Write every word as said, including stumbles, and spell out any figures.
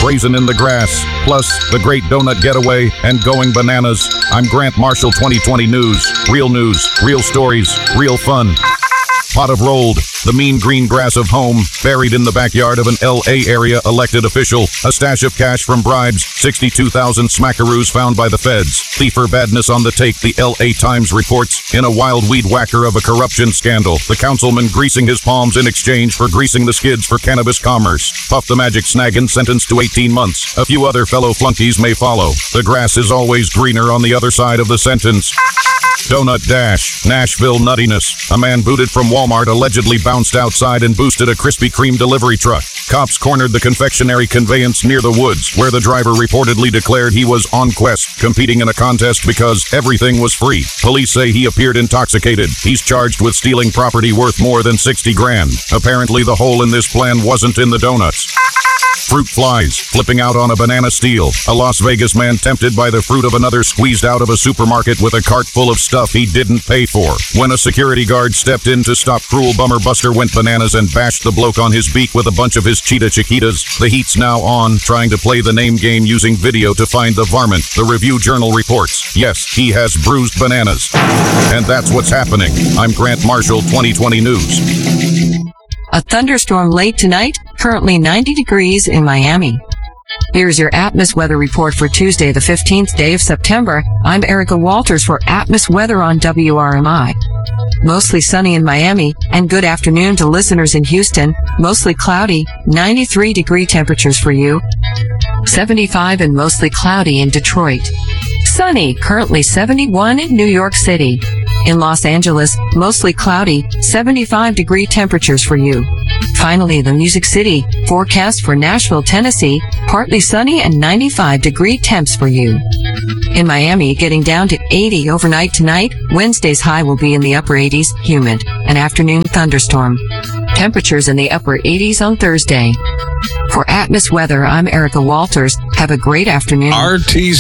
Brazen in the Grass, plus The Great Donut Getaway and Going Bananas. I'm Grant Marshall, twenty twenty News. Real news, real stories, real fun. Pot of rolled, the mean green grass of home, buried in the backyard of an L A area elected official, a stash of cash from bribes, sixty-two thousand smackaroos found by the feds, thiefer badness on the take, the L A Times reports, in a wild weed whacker of a corruption scandal, the councilman greasing his palms in exchange for greasing the skids for cannabis commerce, Puff the Magic Snaggin sentenced to eighteen months, a few other fellow flunkies may follow, the grass is always greener on the other side of the sentence. Donut Dash, Nashville nuttiness. A man booted from Walmart allegedly bounced outside and boosted a Krispy Kreme delivery truck. Cops cornered the confectionery conveyance near the woods, where the driver reportedly declared he was on quest, competing in a contest because everything was free. Police say he appeared intoxicated. He's charged with stealing property worth more than sixty grand. Apparently the hole in this plan wasn't in the donuts. Fruit flies, flipping out on a banana steal. A Las Vegas man tempted by the fruit of another squeezed out of a supermarket with a cart full of stuff he didn't pay for. When a security guard stepped in to stop cruel bummer, Buster went bananas and bashed the bloke on his beak with a bunch of his cheetah chiquitas. The heat's now on, trying to play the name game using video to find the varmint. The Review Journal reports, yes, he has bruised bananas. And that's what's happening. I'm Grant Marshall, twenty twenty News. A thunderstorm late tonight, currently ninety degrees in Miami. Here's your Atmos weather report for Tuesday, the fifteenth day of September. I'm Erica Walters for Atmos Weather on W R M I. Mostly sunny in Miami, and good afternoon to listeners in Houston. Mostly cloudy, ninety-three degree temperatures for you. seventy-five and mostly cloudy in Detroit. Sunny, currently seventy-one in New York City. In Los Angeles, mostly cloudy, seventy-five degree temperatures for you. Finally, the Music City, forecast for Nashville, Tennessee, partly sunny and ninety-five degree temps for you. In Miami, getting down to eighty overnight tonight. Wednesday's high will be in the upper eighties, humid, an afternoon thunderstorm. Temperatures in the upper eighties on Thursday. For Atmos Weather, I'm Erica Walters. Have a great afternoon. R T